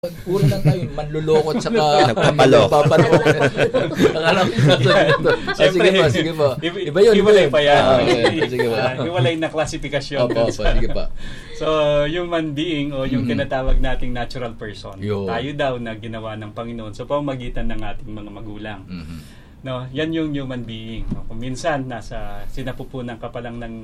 Puro lang tayo, manlulokot saka nagpapalok. Sige po. Iba yun. Iwalay pa yan. Sige po. Iwalay na klasifikasyon. Opo, sige pa. So, human being o yung tinatawag nating natural person. Tayo daw na ginawa ng Panginoon sa pamamagitan ng ating mga magulang. No, yan yung human being. No, kung minsan nasa sinapupunan ka pa lang ng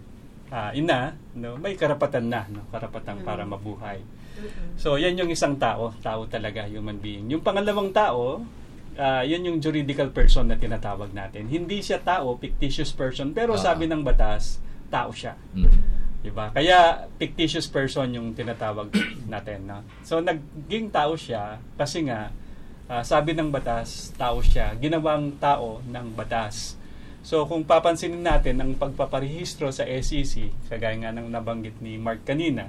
ina, no, may karapatan na, no, karapatan para mabuhay. So, yan yung isang tao talaga, human being. Yung pangalawang tao, yan yung juridical person na tinatawag natin. Hindi siya tao, fictitious person, pero sabi ng batas, tao siya. Diba? Kaya fictitious person yung tinatawag natin. No? So, naging tao siya kasi nga, sabi ng batas, tao siya, ginawang tao ng batas. So, kung papansinin natin ang pagpaparehistro sa SEC, kagaya nga ng nabanggit ni Mark kanina,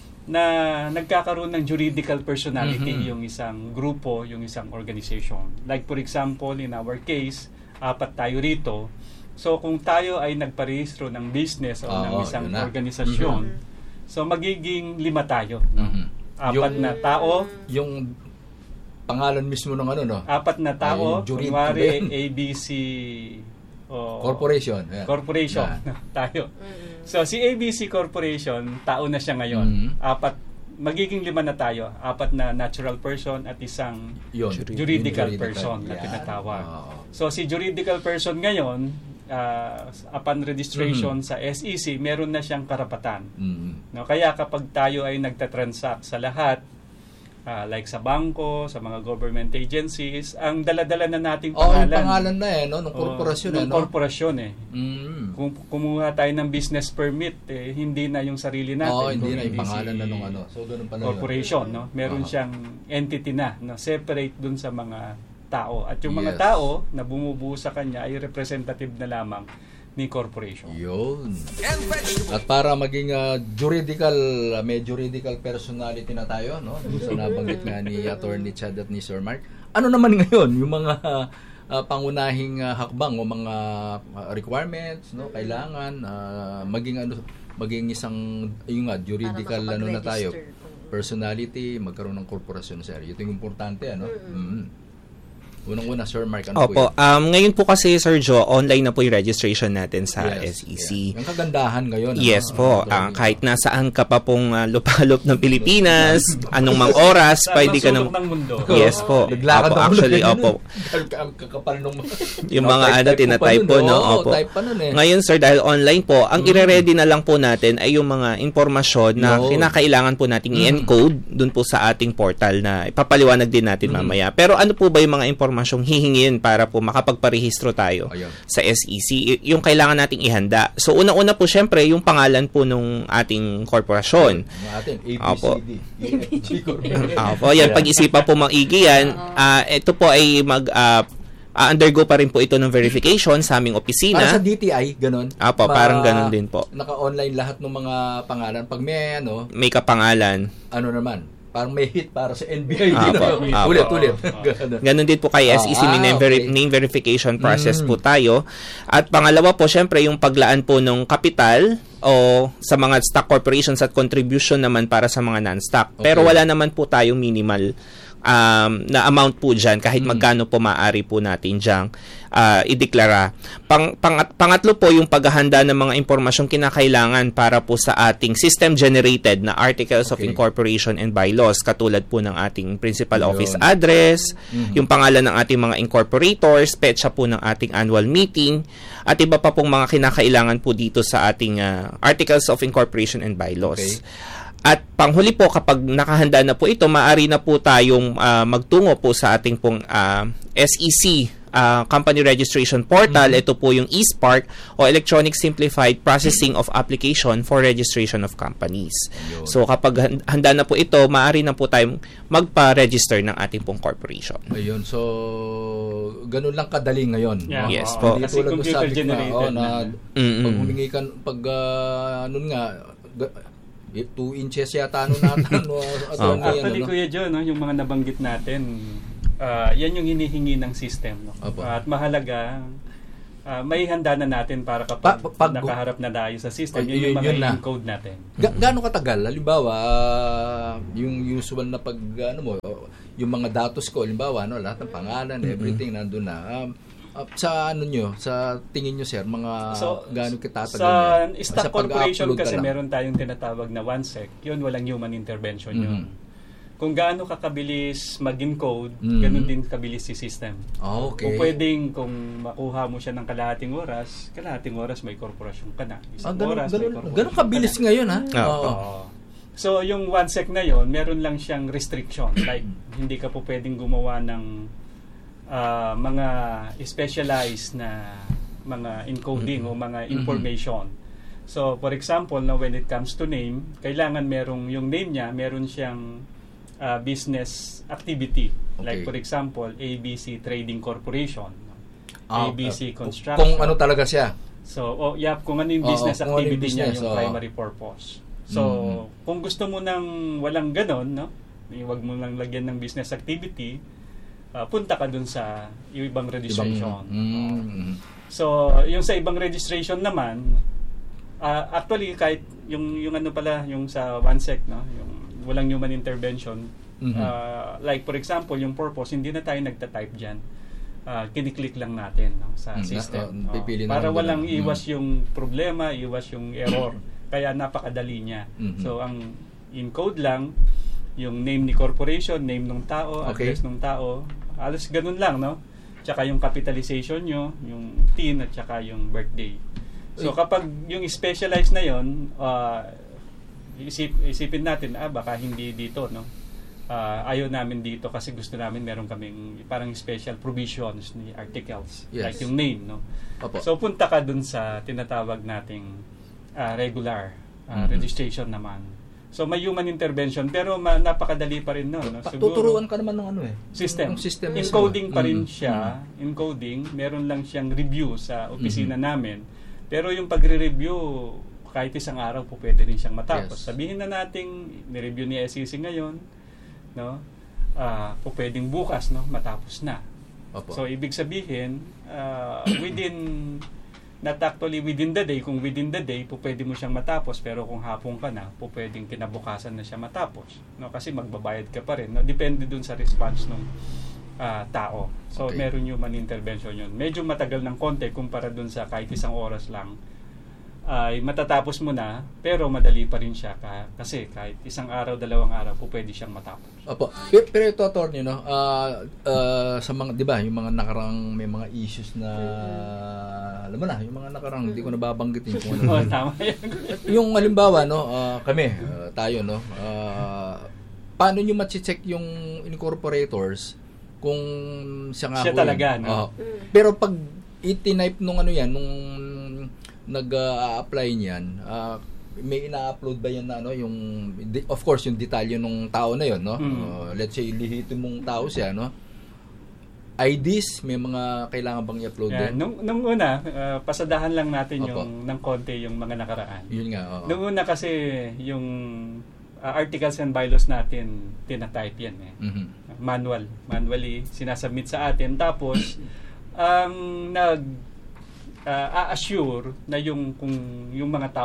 na nagkakaroon ng juridical personality yung isang grupo, yung isang organization. Like for example, in our case, 4 tayo rito. So kung tayo ay nagparehistro ng business o ng isang organisasyon, so magiging 5 tayo. No? 4 na tao. Yung pangalan mismo ng 4 na tao, kunwari ABC Corporation. Yeah. Corporation tayo. So, si ABC Corporation, tao na siya ngayon. 4, magiging 5 na tayo. 4 na natural person at isang juridical person na tinatawag. So, si juridical person ngayon, upon registration sa SEC, meron na siyang karapatan. No, kaya kapag tayo ay nagtatransact sa lahat, like sa bangko, sa mga government agencies, ang dala-dala na nating pangalan. Yung pangalan na nung korporasyon. Nung korporasyon Kung kumuha tayo ng business permit, hindi na yung sarili natin. Hindi na yung pangalan na nung So, doon pala corporation, no? Meron siyang entity na, no? Separate dun sa mga tao. At yung mga tao na bumubuo sa kanya ay representative na lamang ni corporation. Yun. At para maging may juridical personality na tayo, no? Sa nabanggit nga ni Attorney Chad at ni Sir Mark. Ano naman ngayon yung mga pangunahing hakbang o mga requirements, no? Kailangan maging isang juridical na tayo. Personality, magkaroon ng korporasyon, sir. Ito yung importante, Unang-una, Sir Mark, Opo. Ngayon po kasi, Sir Joe, online na po yung registration natin sa SEC. Yung kagandahan ngayon. Yes po. Kahit nasaan ka pa pong lupalop ng Pilipinas, anong mang oras, pwede ka ng mundo. Yes po. Opo, actually, opo. Yung mga tinatype po, no? Opo. Ngayon, sir, dahil online po, ang ire-ready na lang po natin ay yung mga informasyon na kinakailangan po nating i-encode dun po sa ating portal na ipapaliwanag din natin mamaya. Pero ano po ba yung mga informasyong hihingin para po makapagparehistro tayo sa SEC? Yung kailangan nating ihanda. So, una-una po, syempre, yung pangalan po nung ating korporasyon. ABCD. Opo, yan. Pag-isipan po maigi yan. Ito po ay undergo pa rin po ito ng verification sa aming opisina. Para sa DTI, ganun? Apo, parang ganun din po. Naka-online lahat ng mga pangalan. Pag may kapangalan. Ano naman? Parang may hit para sa NBI. Ulit. Ganun din po kay SEC, name verification process po tayo. At pangalawa po, syempre, yung paglaan po ng kapital o sa mga stock corporations at contribution naman para sa mga non-stock. Pero wala naman po tayong minimal na amount po dyan, kahit magkano po maaari po natin dyan ideklara. Pangatlo po yung paghahanda ng mga impormasyong kinakailangan para po sa ating system-generated na Articles of Incorporation and Bylaws, katulad po ng ating principal office address, yung pangalan ng ating mga incorporators, petsa po ng ating annual meeting, at iba pa pong mga kinakailangan po dito sa ating Articles of Incorporation and Bylaws. At panghuli po, kapag nakahanda na po ito, maaari na po tayong magtungo po sa ating pong SEC Company Registration Portal. Ito po yung eSpark o Electronic Simplified Processing of Application for Registration of Companies. So kapag handa na po ito, maaari na po tayong magpa-register ng ating pong corporation. Ayun. So, ganun lang kadali ngayon. Yeah. Yes po. Kasi computer generated pag humingi ka, 2 inches yata natin. Actually, Kuya John, yung mga nabanggit natin, yan yung hinihingi ng system. No? At mahalaga, may handa na natin para kapag nakaharap na tayo sa system, yun yung mga encode natin. Gaano katagal? Halimbawa, yung usual na yung mga datos ko, halimbawa, lahat ng pangalan, everything nandun na. Sa tingin nyo, sir, gaano kitatagal sa stock corporation kasi meron tayong tinatawag na 1SEC, yun walang human intervention yun. Kung gaano kakabilis mag-encode, ganun din kabilis si system. Okay. Kung pwedeng, kung makuha mo siya ng kalahating oras may korporasyon ka na. Oras may korporasyon. Ganun kabilis ngayon, ha? So, yung 1SEC na yon, meron lang siyang restriction. Like, hindi ka po pwedeng gumawa ng mga specialized na mga encoding o mga information. So, for example, when it comes to name, kailangan yung name niya, meron siyang business activity. Okay. Like, for example, ABC Trading Corporation, ABC Construction. Kung ano talaga siya. So, kung ano yung business activity niya, yung primary purpose. So, kung gusto mo nang walang ganon, huwag mo lang lagyan ng business activity, punta ka dun sa ibang registration. So, yung sa ibang registration naman, actually, kahit yung sa 1SEC, yung walang human intervention, like for example, yung purpose, hindi na tayo nagta-type dyan. Kiniklik lang natin sa system. Para walang iwas yung problema, iwas yung error. Kaya napakadali niya. So, ang encode lang, yung name ni corporation, name ng tao, address ng tao, alas ganun lang, Tsaka yung capitalization nyo, yung TIN, at tsaka yung birthday. So, kapag yung specialized na yon, isipin natin, baka hindi dito, ayaw namin dito kasi gusto namin meron kaming parang special provisions ni articles, like yung name, So, punta ka dun sa tinatawag nating regular registration naman. So, may human intervention, pero napakadali pa rin Siguro, tuturuan ka naman ng system encoding pa rin siya. Encoding, meron lang siyang review sa opisina namin. Pero yung pagre-review, kahit isang araw po pwede rin siyang matapos. Sabihin na nating ni-review ni SEC ngayon, po pwedeng bukas, matapos na. So, ibig sabihin, not actually within the day, kung within the day, po pwede mo siyang matapos, pero kung hapon ka na, po pwedeng kinabukasan na siya matapos. Kasi magbabayad ka pa rin. Depende dun sa response ng tao. So, meron human intervention yun. Medyo matagal ng konti kumpara dun sa kahit isang oras lang. Ay matatapos mo na, pero madali pa rin siya kasi kahit isang araw, dalawang araw po pwede siyang matapos. Opo. Pero ito, attorney, sa mga, di ba, yung mga nakarang may mga issues na alam mo na, yung mga nakarang hindi ko nababanggitin kung ano. Tama yan. Yung halimbawa, kami, tayo, paano nyo ma-check yung incorporators kung siya nga siya talaga, Pero pag itinipe nung nung nag-apply niyan, may ina-upload ba yan na yung of course yung detalye ng tao na yon, let's say ilihito mong tao siya, IDs, may mga kailangan bang i-upload din? Nung una, pasadahan lang natin yung ng konti yung mga nakaraan. Yun nga. Nung una kasi yung articles and bylaws natin tina-type yan manually sinasubmit sa atin, tapos assure na yung mga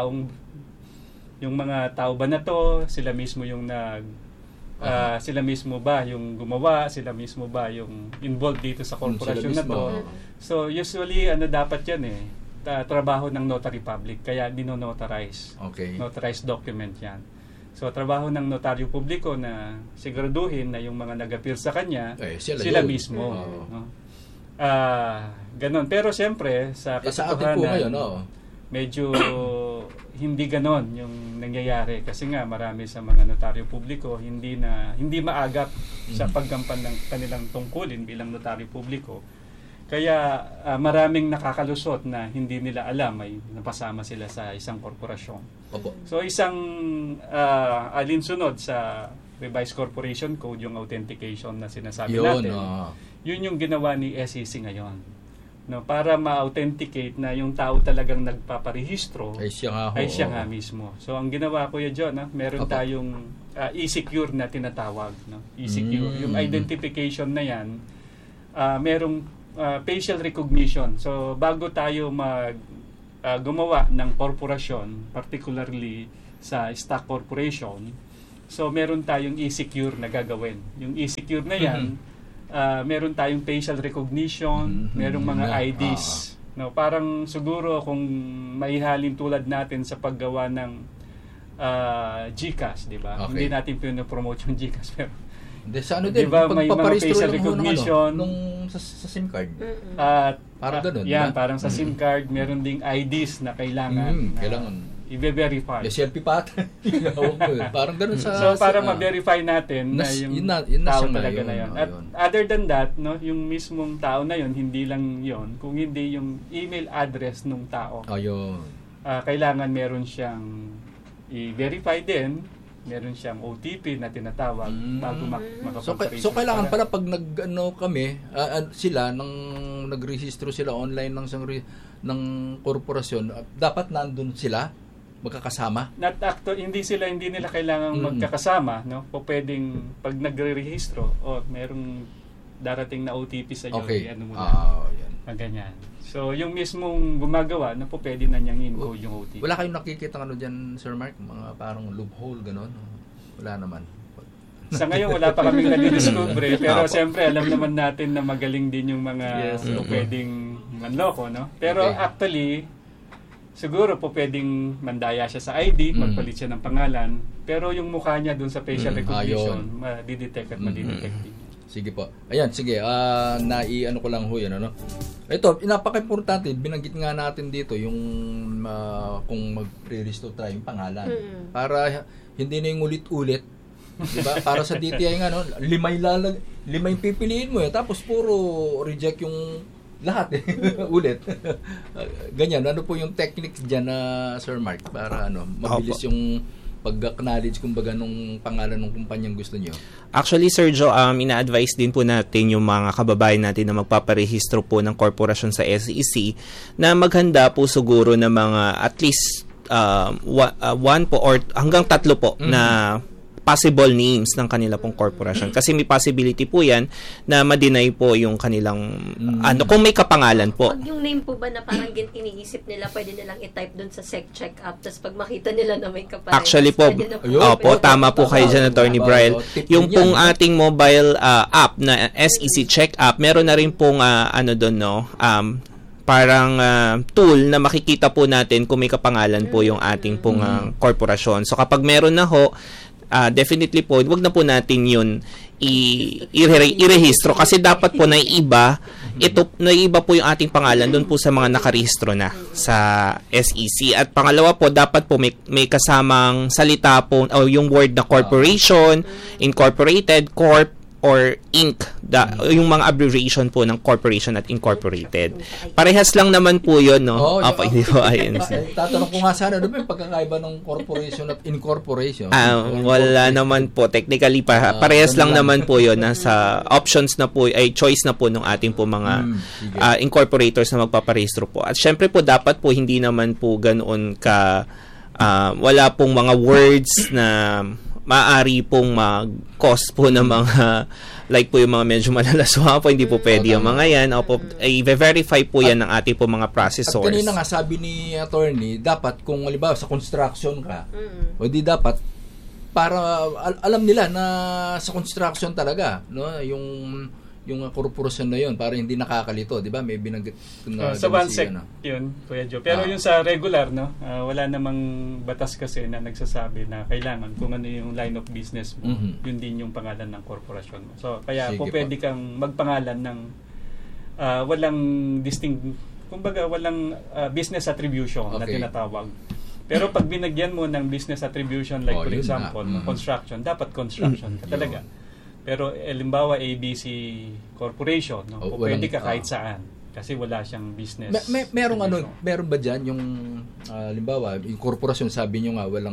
tao ba na to, sila mismo yung sila mismo ba yung gumawa, sila mismo ba yung involved dito sa corporation na to. So usually dapat yan trabaho ng notary public, kaya dino-notarize. Notarized document yan. So trabaho ng notaryo publiko na siguraduhin na yung mga nag-appear sa kanya sila mismo. Ganon. Pero siyempre, sa katotohanan, medyo hindi ganon yung nangyayari. Kasi nga, marami sa mga notaryo publiko hindi maagap sa paggampan ng kanilang tungkulin bilang notaryo publiko. Kaya maraming nakakalusot na hindi nila alam ay napasama sila sa isang korporasyon. So isang alinsunod sa Revised Corporation Code, yung authentication na sinasabi natin. Yun yung ginawa ni SEC ngayon. Para ma-authenticate na yung tao talagang nagpaparehistro ay siya nga mismo. So ang ginawa ko John, meron tayong e-secure na tinatawag. E-secure. Yung identification na yan, merong facial recognition. So bago tayo gumawa ng korporasyon, particularly sa stock corporation, so meron tayong e-secure na gagawin. Yung e-secure na yan, meron tayong facial recognition, merong mga IDs. No, parang siguro kung maihalin tulad natin sa paggawa ng GCash, di ba? Hindi natin pinopromote yung GCash, pero sa ano din, diba, may mga facial recognition sa SIM card. Parang ganun. Yan, parang sa SIM card, meron ding IDs na kailangan i-verify. May selfie pa ata. Parang ganun sa... So, para ma-verify natin na yung tao talaga na yun. At other than that, no, yung mismong tao na yun, hindi lang yun, kung hindi yung email address ng tao. Kailangan meron siyang i-verify din, meron siyang OTP na tinatawag bago makapaparegister. So kailangan pala pag sila nang nagrehistro sila online ng korporasyon, dapat nandun sila magkakasama. Hindi nila kailangang magkakasama, no? O pwedeng pag nagre-rehistro merong darating na OTP sa iyo, ano mo na. Ganyan. So, yung mismong gumagawa, po pwede na niyang encode yung OTP. Wala kayong nakikita dyan, Sir Mark? Mga parang loophole, gano'n? Wala naman. Sa ngayon, wala pa kaming nadidiscover. Pero siyempre, alam naman natin na magaling din yung mga pwedeng manloko, no? Pero actually, siguro po pwedeng mandaya siya sa ID, magpalit siya ng pangalan, pero yung mukha niya dun sa facial recognition, madidetect at madidetect. Sige po. Ayan, sige. Nai-ano ko lang ho yan, ano? Ito, napaka-importante, binanggit nga natin dito yung kung mag-pre-register tayo yung pangalan. Para hindi na yung ulit-ulit. Diba? Para sa DTI nga, no? Limay pipiliin mo, tapos puro reject yung lahat ulit. Ganyan. Ano po yung technique dyan na Sir Mark? Para mabilis yung pag-acknowledge kumbaga nung pangalan ng kumpanyang gusto niyo? Actually, Sir Joe, ina-advise din po natin yung mga kababayan natin na magpaparehistro po ng korporasyon sa SEC na maghanda po siguro ng mga at least one po or hanggang 3 po na possible names ng kanila pong corporation. Kasi may possibility po yan na ma-deny po yung kanilang, kung may kapangalan po. Pag yung name po ba na parang iniisip nila, pwede nilang i-type dun sa SEC checkup, tapos pag makita nila na may kapangalan. Actually po, tama po kayo dyan, Attorney Brian. Yung pong ating mobile app na SEC Checkup, meron na rin pong parang tool na makikita po natin kung may kapangalan po yung ating pong korporasyon. So kapag meron na ho, definitely po, wag na po natin yun i-rehistro kasi dapat po naiiba po yung ating pangalan doon po sa mga nakarehistro na sa SEC. At pangalawa po, dapat po may kasamang salita po o yung word na corporation, incorporated, corp, or Inc. Yung mga abbreviation po ng corporation at incorporated. Parehas lang naman po yun, no? Tatanong ko nga sana, ano ba yung pagkakaiba ng corporation at incorporation? Wala naman po. Technically, parehas lang naman po yun. Nasa options na po, ay choice na po ng ating po mga incorporators na magpaparehistro po. At syempre po, dapat po hindi naman po ganoon wala pong mga words na maaari pong mag-cause po ng mga like po yung mga medyo malalaswa po, hindi po pwede yung mga yan. I-verify po yan ng ating po mga processors. At kanina nga sabi ni attorney, dapat kung halimbawa sa construction ka, o di dapat para alam nila na sa construction talaga, no, yung korporasyon na yun para hindi nakakalito, di ba? May binanggit na sa OneSec yun, Kuya Joe. Pero yung sa regular, no, wala namang batas kasi na nagsasabi na kailangan kung ano yung line of business mo, yun din yung pangalan ng korporasyon mo. So, kaya po pwede kang magpangalan ng walang kumbaga walang business attribution na tinatawag. Pero pag binagyan mo ng business attribution, like for example, construction, dapat construction ka talaga. Pero halimbawa ABC Corporation, no? Pwede ka kahit saan kasi wala siyang business. Meron ba diyan yung halimbawa, yung korporasyon sabi niyo nga walang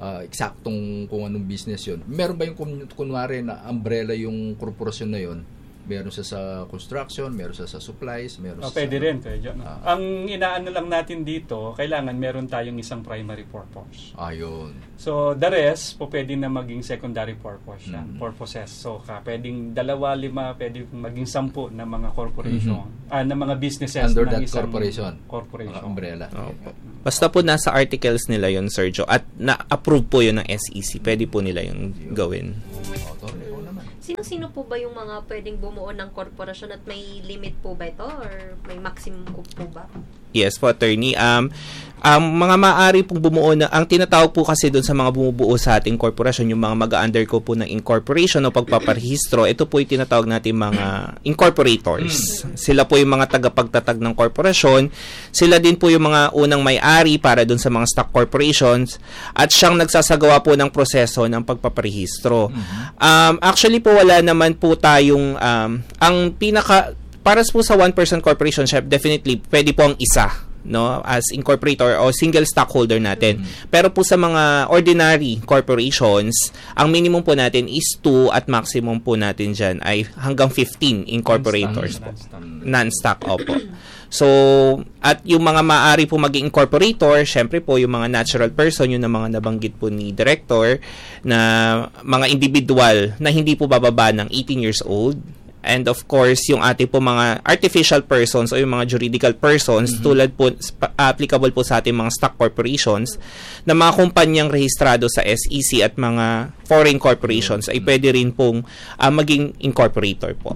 eksaktong kung anong business 'yon. Meron ba yung kunwari na umbrella yung korporasyon na 'yon Meron siya sa construction, meron siya sa supplies, meron siya pwede sa... rin, Kuya John. Ang inaano lang natin dito, kailangan meron tayong isang primary purpose. Ayun. So, the rest, pwede na maging secondary purpose siya, purposes. So, pwedeng 2, 5, pwede maging 10 na mga corporation, na mga businesses under ng that isang corporation. Umbrella. Opo. Basta po nasa articles nila yun, Sergio, at na-approve po yun ng SEC, pwede po nila yung gawin. Sino-sino po ba yung mga pwedeng bumuo ng korporasyon at may limit po ba ito or may maximum po ba? Yes po, attorney. Mga maaari pong bumuo na, ang tinatawag po kasi doon sa mga bumubuo sa ating korporasyon, yung mga mag-undergo po ng incorporation o pagpaparehistro, ito po yung tinatawag natin mga incorporators. Sila po yung mga tagapagtatag ng korporasyon. Sila din po yung mga unang may-ari para doon sa mga stock corporations at siyang nagsasagawa po ng proseso ng pagpaparehistro. Actually po, wala naman po tayong, ang pinaka, para po sa 1% corporation, definitely, pwede po ang isa, no, as incorporator o single stockholder natin. Pero po sa mga ordinary corporations, ang minimum po natin is 2 at maximum po natin dyan ay hanggang 15 incorporators po. Non-stock, opo. So, at yung mga maaari po maging incorporator, syempre po yung mga natural person, yung mga nabanggit po ni Director, na mga individual na hindi po bababa ng 18 years old. And of course, yung ating po mga artificial persons o yung mga juridical persons, tulad po, applicable po sa ating mga stock corporations, na mga kumpanyang rehistrado sa SEC at mga foreign corporations ay pwede rin pong maging incorporator po.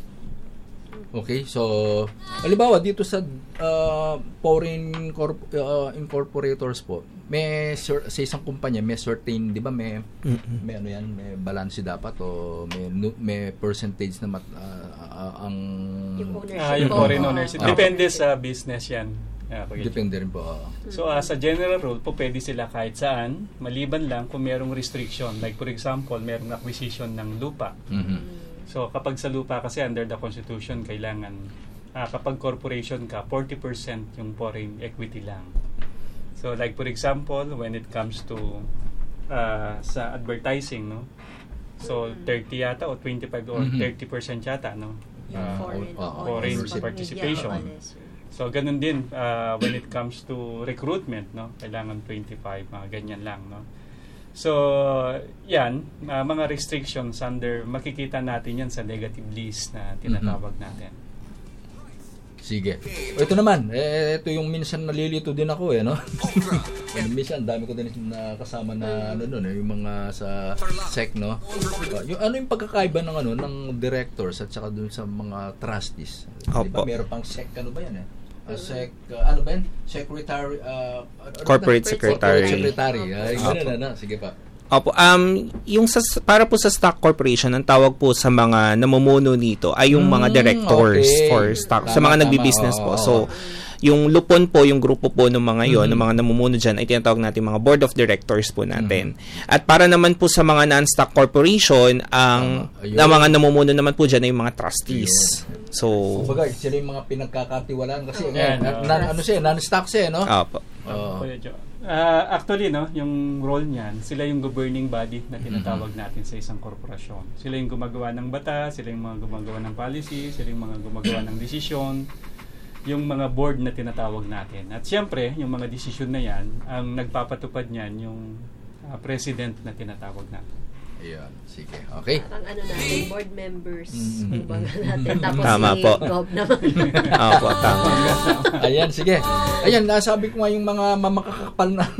Okay, so halimbawa dito sa foreign incorporators po, may sa isang kumpanya may certain, 'di ba, may ano yan, may balance dapat o may percentage na ang yung ownership. Yung foreign ownership. Depende sa business yan. Depende rin po. So, as a general rule, pwede sila kahit saan, maliban lang kung merong restriction. Like for example, merong acquisition ng lupa. So, kapag sa lupa kasi under the Constitution, kailangan, kapag corporation ka, 40% yung foreign equity lang. So, like for example, when it comes to sa advertising, no? So, 30 yata o 25 or 30% yata, no? Foreign participation. So, ganun din when it comes to recruitment, no? Kailangan 25, mga ganyan lang, no? So, yan, mga restrictions makikita natin yan sa negative list na tinatawag natin. Sige. Ito naman, ito yung minsan nalilito din ako no? Minsan, dami ko din nakasama na yung mga sa SEC, no? Yung pagkakaiba ng ng directors at saka dun sa mga trustees? Diba, meron pang SEC, ano ba yan SEC, ano ba yan? Secretary, Corporate Secretary. Ay, gano'n na. Sige pa. Opo, yung para po sa stock corporation, ang tawag po sa mga namumuno nito ay yung mga directors for stock, sa mga nagbi-business po. So, yung lupon po, yung grupo po ng mga yon, ng mga namumuno dyan, ay tinatawag natin mga board of directors po natin. At para naman po sa mga non-stock corporation, ang mga namumuno naman po dyan ay yung mga trustees. So, kumbaga, sila yung mga pinagkakatiwalaan kasi non-stock siya, no? Opo. Actually, no, yung role niyan, sila yung governing body na tinatawag natin sa isang korporasyon. Sila yung gumagawa ng batas, sila yung mga gumagawa ng policy, sila yung mga gumagawa ng desisyon, yung mga board na tinatawag natin. At siyempre, yung mga desisyon na yan, ang nagpapatupad niyan yung president na tinatawag natin. Ayan, sige. Okay. Parang natin, board members. Natin. Tapos tama si po. Gob naman. Opo, tama. Ayan, sige. Ayan, nasabi ko nga yung mga mamakakapal na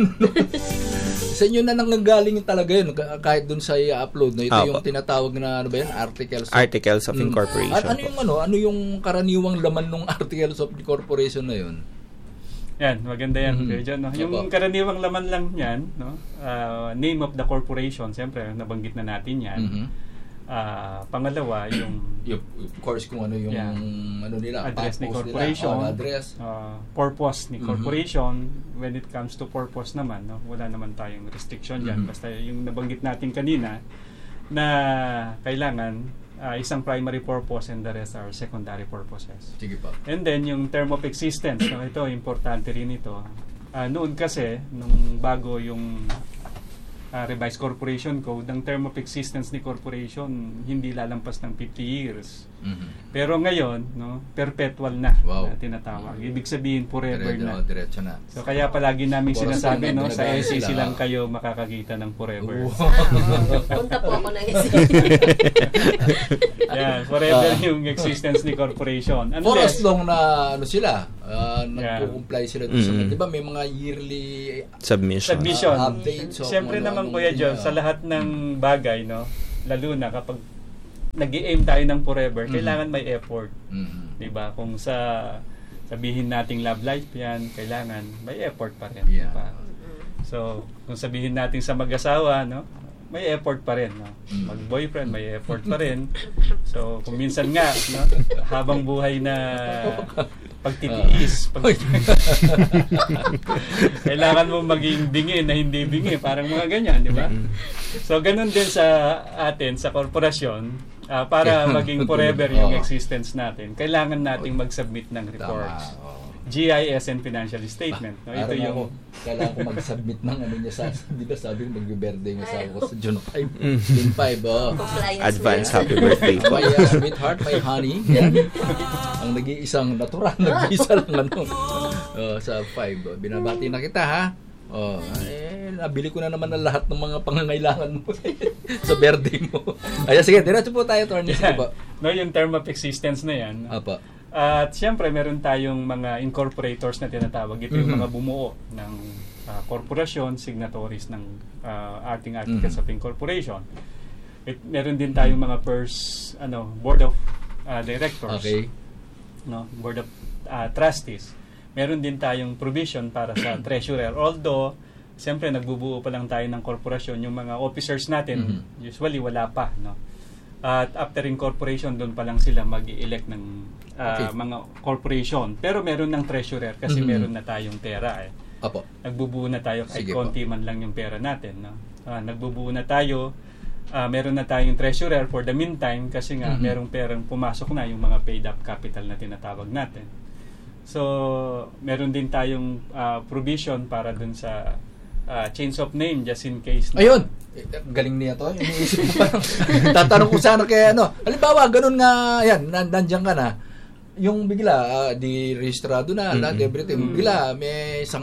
sa inyo na nanggagaling talaga yun kahit dun sa i-upload no? Ito yung tinatawag na articles of incorporation. Ano yung karaniwang laman ng articles of incorporation na yun? Yan, maganda yan. No? Yung karaniwang laman lang yan, no? Name of the corporation, siyempre, nabanggit na natin yan. Pangalawa, yung of course, kung ano yung nila, address ni corporation, purpose ni corporation. When it comes to purpose naman, no? Wala naman tayong restriction dyan. Basta yung nabanggit natin kanina na kailangan isang primary purpose and the rest are secondary purposes. Sige pa. And then, yung term of existence, no, ito, importante rin ito. Noon kasi, nung bago yung revised corporation code, ang term of existence ni corporation hindi lalampas ng 50 years. Pero ngayon, no, perpetual na, na tinatawag. Ibig sabihin forever na. Diretso na. So kaya palagi namin sinasabi, no, sa SEC lang kayo makakakita ng forever. Punta po ako ng SEC. Yeah, forever yung existence ni corporation. For as long na sila, nagko-comply sila doon sa, di ba may mga yearly submission. Updates. Siyempre naman Kuya John, sa lahat ng bagay, no, lalo na kapag nag-i-aim tayo ng forever, kailangan may effort. Di ba? Kung sabihin nating love life yan, kailangan may effort pa rin. Yeah. Diba? So, kung sabihin natin sa mag-asawa, no, may effort pa rin. No? Mag-boyfriend, may effort pa rin. So, kung minsan nga, no, habang buhay na pagtitiis, kailangan mo maging bingi na hindi bingi, parang mga ganyan, di ba? So, ganun din sa atin, sa korporasyon, para maging forever yung existence natin, kailangan nating mag-submit ng reports. GIS and financial statement. No? Ito yung kailangan ko mag-submit ng niya sa, di ba sabi ko mag-birthday yung asawa ko sa June 5. June 5, advance happy birthday po. My sweetheart, my honey. Yan. Ang nag-iisang natural, nag-iisa lang sa 5. Binabati na kita, ha? Nabili ko na naman ang lahat ng mga pangangailangan mo sa birthday mo. Ay, sige, diretso po tayo, Attorney. No, yung term of existence na yan. Apa. At siyempre, meron tayong mga incorporators na tinatawag. Ito yung mga bumuo ng korporasyon, signatories ng ating articles of incorporation. Meron din tayong mga board of directors, no, board of trustees. Meron din tayong provision para sa treasurer. Although, siyempre, nagbubuo pa lang tayo ng korporasyon. Yung mga officers natin, usually wala pa. No? At after incorporation, doon pa lang sila mag-i-elect ng mga corporation. Pero meron ng treasurer kasi meron na tayong pera. Apo. Nagbubuo na tayo kahit konti man lang yung pera natin. No? Nagbubuo na tayo. Meron na tayong treasurer for the meantime kasi nga merong perang pumasok na yung mga paid up capital na tinatawag natin. So, meron din tayong provision para dun sa change of name just in case. Ayun! Galing niya to. Iniisip ko parang tatanong ko sana kaya halimbawa, ganun nga, yan, nandiyan ka na. Yung bigla, di rehistrado na, lahat, everything. Bigla, may isang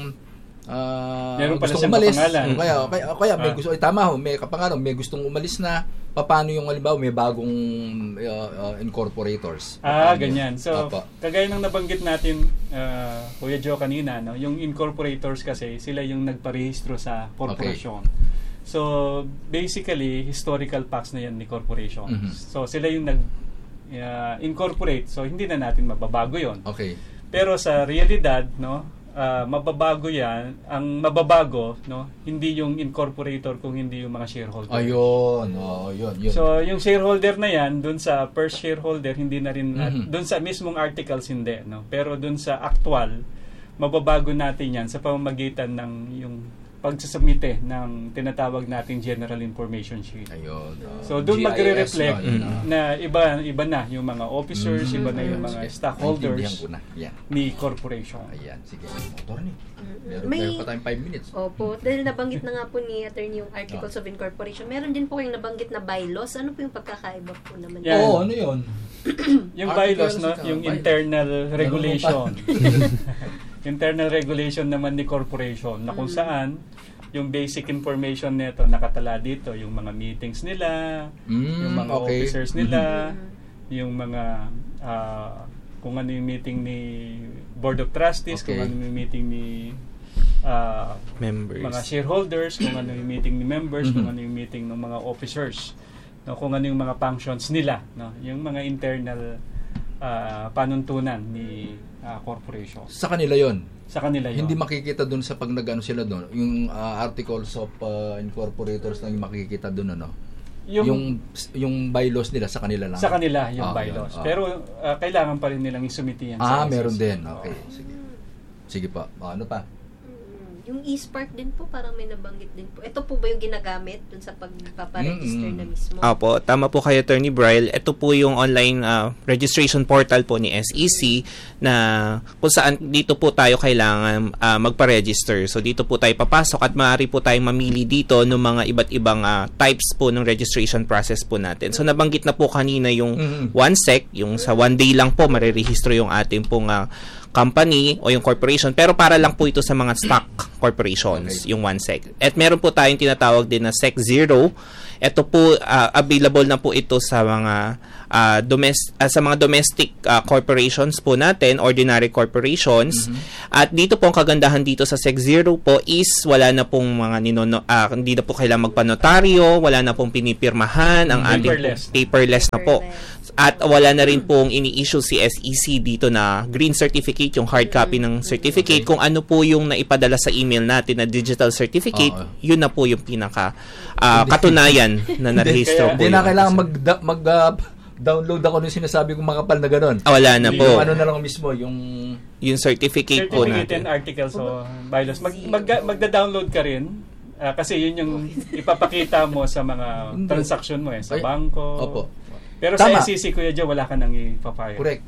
meron pala gustong siyang umalis. kapangalan. Kaya may gusto, tama ho, may kapangalan, may gustong umalis na. Paano yung halimbawa, may bagong incorporators? Ganyan. So, kagaya ng nabanggit natin, Kuya Joe kanina, no? Yung incorporators kasi, sila yung nagparehistro sa korporasyon. So, basically, historical facts na yan ni corporation. So, sila yung nag-incorporate. So, hindi na natin mababago yon. Okay. Pero sa realidad, no, mababago yan. Ang mababago, no, hindi yung incorporator kung hindi yung mga shareholder. Ayun. Yun. So, yung shareholder na yan, dun sa first shareholder, hindi na rin, dun sa mismong articles, hindi. No? Pero dun sa actual, mababago natin yan sa pamamagitan ng yung pagsasubmite ng tinatawag nating General Information Sheet. Ayun. So, doon magre-reflect na iba na yung mga officers, iba na yung mga stockholders ni corporation. Ayan, sige. Attorney. Meron pa tayong 5 minutes. Opo. Dahil nabanggit na nga po ni Attorney yung Articles of Incorporation, meron din po kayong nabanggit na bylaws. Ano po yung pagkakaiba po naman? Ano yun? Yung bylaws, no? Yung internal regulation. Internal regulation naman ni corporation na kung saan yung basic information nito nakatala dito, yung mga meetings nila, yung mga officers nila, yung mga kung ano yung meeting ni Board of Trustees, kung ano yung meeting ni members, mga shareholders, kung ano yung meeting ni members, kung ano yung meeting ng mga officers, no, kung ano yung mga functions nila, no, yung mga internal panuntunan ni corporation. Sa kanila yon. Sa kanila yon. Hindi makikita doon sa pag nag-ano sila doon. Yung articles of incorporators na yung makikita doon, ano? Yung bylaws nila sa kanila lang. Sa kanila yung bylaws. Pero kailangan pa rin nilang isumiti yan sa meron din. Okay, sige. Sige pa. Ano pa? Yung eSpark din po, parang may nabanggit din po. Ito po ba yung ginagamit dun sa pagpaparegister na mismo? Opo, tama po kayo, Attorney Braille. Ito po yung online registration portal po ni SEC na kung saan dito po tayo kailangan magpa-register. So dito po tayo papasok at maaari po tayong mamili dito ng mga iba't ibang types po ng registration process po natin. So nabanggit na po kanina yung OneSec, yung sa one day lang po marirehistro yung ating pong company o yung corporation, pero para lang po ito sa mga stock corporations, yung OneSec. At meron po tayong tinatawag din na Sec Zero. Ito po available na po ito sa mga domestic corporations po natin, ordinary corporations. At dito po ang kagandahan dito sa Sec Zero po is wala na pong mga hindi na po kailangang magpanotaryo, wala na pong pinipirmahan ang ating paperless na po. At wala na rin pong ini-issue si SEC dito na green certificate, yung hard copy ng certificate. Kung ano po yung naipadala sa email natin na digital certificate, yun na po yung pinaka katunayan na narehistro po. Hindi na kailangan mag-download ako nung sinasabi kong makapal na gano'n. Wala na po. Yung ano na lang mismo, yung certificate po natin. And articles o bylaws. Magda-download ka rin. Kasi yun yung ipapakita mo sa mga transaction mo sa bangko. Opo. Pero tama. Sa SEC, Kuya Joe, wala ka nang ipapayag. Correct.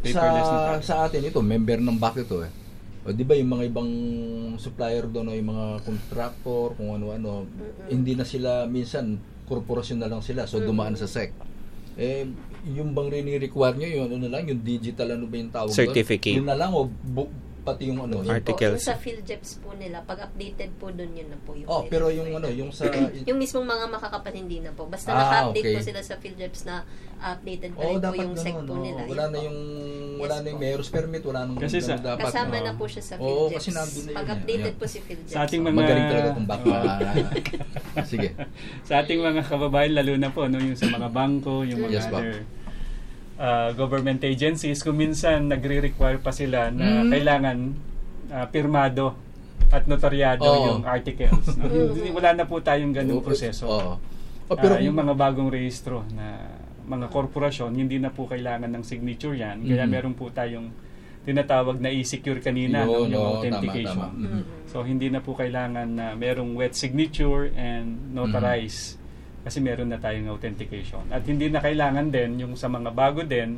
Sa atin ito, member ng BAC ito O, di ba yung mga ibang supplier doon o yung mga contractor, kung ano-ano, hindi na sila, minsan, korporasyon na lang sila. So, dumaan sa SEC. Yung bang rini-require nyo, yung ano na lang, yung digital, ano ba yung tawag doon? Certificate. Yun na lang o pati yung ano? Articles. Yung sa PhilJeps po nila, pag updated po doon yun na po yung pero yung ano, yung sa yung mismong mga makakapat hindi na po. Basta naka-update po sila sa PhilJeps na updated pa rin po yung SEC po nila. Wala na yung mayor's permit, wala nang kasi dapat. Kasama na po siya sa PhilJeps. Kasi nandun na yun. Pag updated po si PhilJeps. Sa ating mga magaling talaga kung baka. Sige. Sa ating mga kababayan, lalo na po yung sa mga bangko, yung mga other government agencies, kung minsan nagre-require pa sila na kailangan pirmado at notaryado yung articles. Wala na po tayong ganung proseso. Pero yung mga bagong rehistro na mga korporasyon, hindi na po kailangan ng signature yan. Kaya meron po tayong tinatawag na e-secure kanina, yung authentication. Tama. So, hindi na po kailangan na merong wet signature and notarize. Kasi meron na tayong authentication. At hindi na kailangan din yung sa mga bago din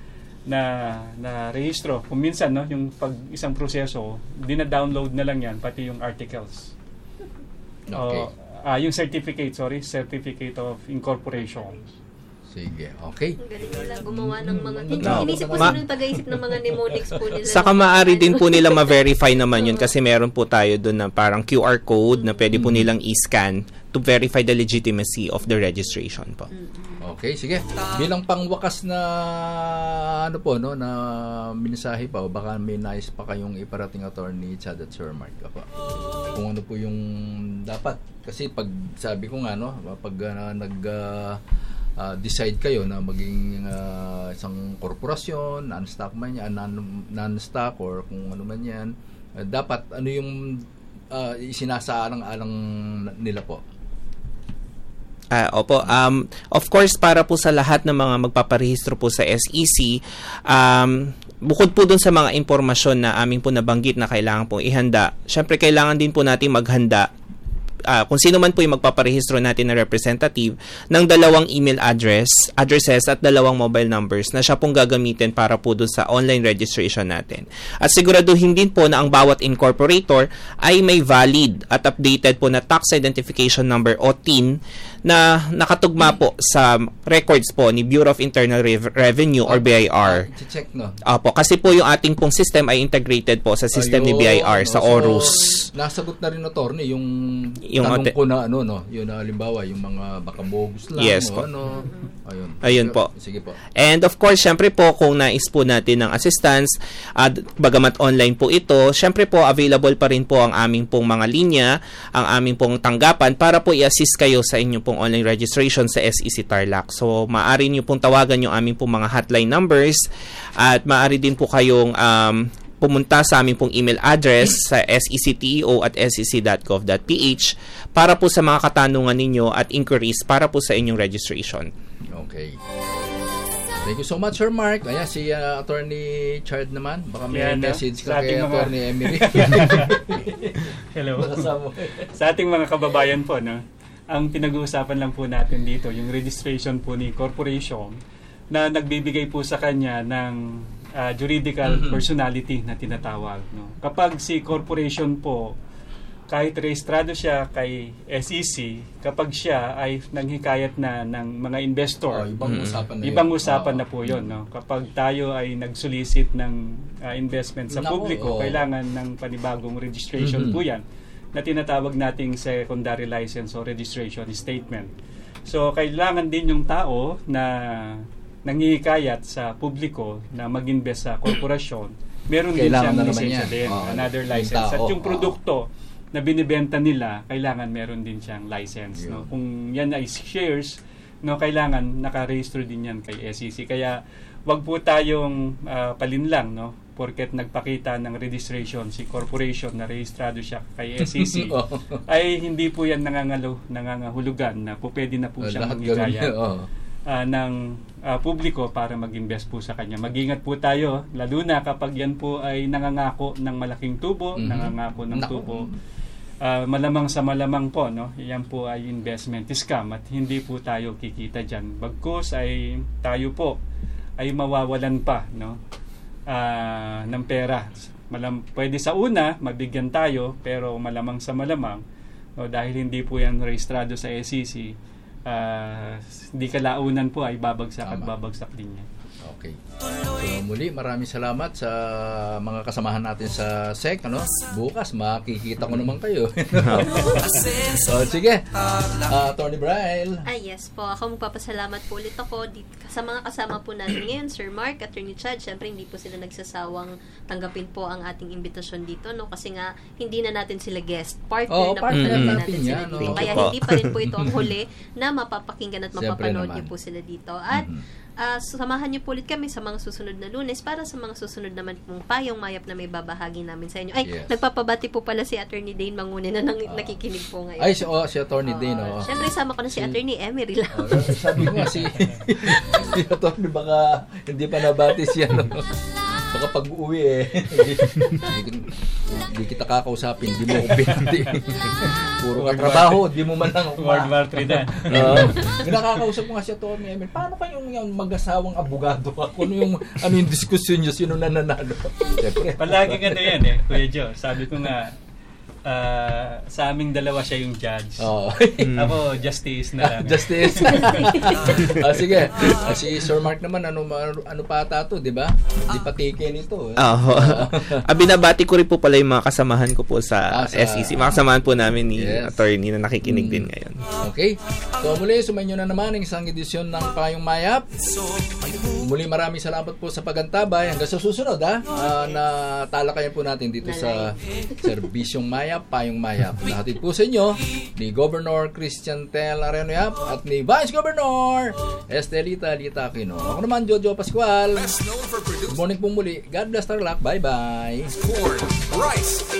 na rehistro. Kung minsan, yung pag isang proseso, dina-download na lang yan, pati yung articles. Okay. Yung certificate of incorporation. Sige, okay. Galing nila gumawa ng mga inisip ko sino yung taga-isip ng mga mnemonics po nila. Saka maaari din po nila ma-verify naman yun kasi meron po tayo doon na parang QR code na pwede po nilang i-scan to verify the legitimacy of the registration po. Okay, sige. Bilang pangwakas na na mensahe pa o baka may nais pa kayong iparating, Attorney Chad at Sir Mark pa. Kung ano po yung dapat kasi pag sabi ko nga pag decide kayo na maging isang korporasyon, non-stock man yan, non-stock or kung ano man yan, dapat ano yung isinasaalang-alang nila po? Opo. Of course, para po sa lahat ng mga magpaparehistro po sa SEC, bukod po dun sa mga impormasyon na aming po nabanggit na kailangan po ihanda, syempre kailangan din po natin maghanda kung sino man po yung magpaparehistro natin na representative ng 2 email addresses at 2 mobile numbers na siya pong gagamitin para po dun sa online registration natin. At siguraduhin din po na ang bawat incorporator ay may valid at updated po na tax identification number o TIN na nakatugma po sa records po ni Bureau of Internal Revenue or BIR. Check Opo, kasi po yung ating pong system ay integrated po sa system ni BIR sa ORUS. Nasagot na rin, Attorney, yung tanong ko na yun halimbawa yung mga baka bogus lang Ayun po. Sige po. And of course, syempre po kung nais po natin ng assistance bagamat online po ito, syempre po available pa rin po ang aming pong mga linya, ang aming pong tanggapan para po i-assist kayo sa inyong pong online registration sa SEC Tarlac. So maaari niyo pong tawagan yung aming pong mga hotline numbers at maaari din po kayong pumunta sa aming pong email address sa secteo@sec.gov.ph para po sa mga katanungan ninyo at inquiries para po sa inyong registration. Okay. Thank you so much, Sir Mark. Ayan, si Attorney Chard naman. Baka may message ka kay Attorney Emery. Hello. Sa ating mga kababayan po, no? Ang pinag-uusapan lang po natin dito, yung registration po ni corporation na nagbibigay po sa kanya ng juridical personality na tinatawag. No? Kapag si corporation po, kahit rehistrado siya kay SEC, kapag siya ay nanghikayat na ng mga investor, ibang usapan na po yun. No? Kapag tayo ay nag-solicit ng investment sa publiko, kailangan ng panibagong registration po yan na tinatawag nating secondary license o registration statement. So, kailangan din yung tao na nanghihikayat sa publiko na mag-invest sa korporasyon, meron din siyang lisensya din, another license. At yung produkto na binibenta nila, kailangan meron din siyang license. No? Kung yan ay shares, no, kailangan naka-register din yan kay SEC. Kaya wag po tayong palinlang, no? Porket nagpakita ng registration si corporation na rehistrado siya kay SEC, ay hindi po yan nangangahulugan na po pwede na po siyang manghikayat ng publiko para mag-invest po sa kanya. Mag-ingat po tayo, lalo na kapag yan po ay nangangako ng malaking tubo, nangangako ng tubo. Malamang sa malamang po, no? Yan po ay investment scam at hindi po tayo kikita dyan. Bagkus ay tayo po ay mawawalan pa, no? Ng pera. Pwede sa una, mabigyan tayo, pero malamang sa malamang, no? Dahil hindi po yan rehistrado sa SEC, hindi kalaunan po ay babagsak at babagsak din yan. Okay. So muli, maraming salamat sa mga kasamahan natin sa SEC. Bukas, makikita ko naman kayo. Sige. Attorney Braille. Yes po. Ako magpapasalamat po ulit ako sa mga kasama po natin ngayon, Sir Mark, Attorney Chad. Siyempre, hindi po sila nagsasawang tanggapin po ang ating imbitasyon dito. No? Kasi nga, hindi na natin sila guest. Partner na natin sila dito. Kaya hindi pa rin po ito ang huli na mapapakinggan at mapapanood niyo po sila dito. At samahan niyo po ulit kami sa mga susunod na Lunes para sa mga susunod naman pong payong mayap na may babahagi namin sa inyo. Nagpapabati po pala si Attorney Dane Mangunin na nakikinig po ngayon. Si Attorney Dane. Siyempre, sama ko na si Attorney Emery lang. Sabi ko nga si Attorney, baka hindi pa nabati siya. Baka pag-uwi hindi kita kakausapin, di mo binati. Puro katrabaho, di mo man lang World War III na. Nakakausap ko nga siya, Tony Emil, paano kayong mag-asawang abogado? Ano yung diskusyon nyo, sino na nanalo? Palagi ka na yan Kuya Joe. Sabi ko nga, sa aming dalawa siya yung judge. Ako, justice na lang. Justice. Sige. Si Sir Mark naman, ano pa ata to, di ba? Di pa tiken ito. Binabati ko rin po pala yung mga kasamahan ko po sa SEC. Mga kasamahan po namin ni attorney na nakikinig din ngayon. Okay. So muli, sumayin nyo na naman ang isang edisyon ng Payong Mayap. Muli, maraming salamat po sa pagantabay. Hanggang sa susunod, na talakayan po natin dito sa Serbisyong Mayap, Payong Mayap. Nahatid po sa inyo ni Governor Christian Tel Areno Yap at ni Vice Governor Estelita Lita Aquino. Ako naman, Jojo Pascual. Good morning po muli. God bless our luck. Bye-bye.